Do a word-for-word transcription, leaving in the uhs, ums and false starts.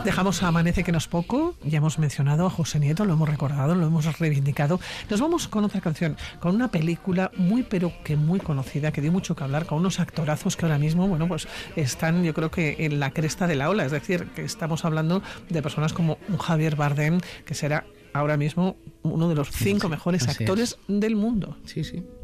Dejamos a Amanece que no es poco, ya hemos mencionado a José Nieto, lo hemos recordado, lo hemos reivindicado. Nos vamos con otra canción, con una película muy pero que muy conocida, que dio mucho que hablar, con unos actorazos que ahora mismo, bueno, pues están yo creo que en la cresta de la ola, es decir, que estamos hablando de personas como un Javier Bardem, que será ahora mismo uno de los cinco Sí, mejores actores es. del mundo. Sí, sí.